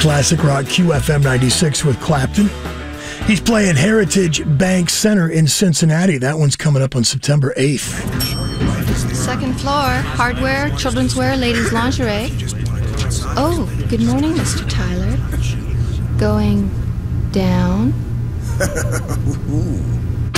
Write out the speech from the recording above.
classic rock QFM 96 with Clapton. He's playing Heritage Bank Center in Cincinnati. That one's coming up on September 8th. Second floor, hardware, children's wear, ladies' lingerie. Oh, good morning, Mr. Tyler. Going down?